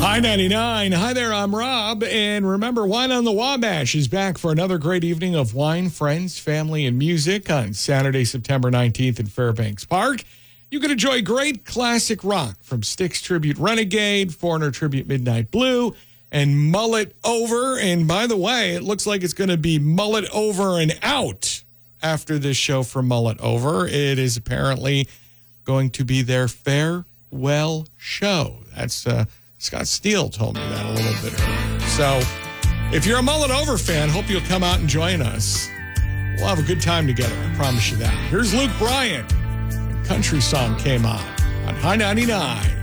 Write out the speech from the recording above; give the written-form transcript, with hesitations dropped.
High 99. Hi there, I'm Rob. And remember, Wine on the Wabash is back for another great evening of wine, friends, family, and music on Saturday, September 19th in Fairbanks Park. You can enjoy great classic rock from Styx Tribute Renegade, Foreigner Tribute Midnight Blue, and Mullet Over. And by the way, it looks like it's going to be Mullet Over and out after this show for Mullet Over. It is apparently going to be their farewell show. That's Scott Steele told me that a little bit earlier. So if you're a Mullet Over fan, hope you'll come out and join us. We'll have a good time together, I promise you that. Here's Luke Bryan. Country song came on High 99.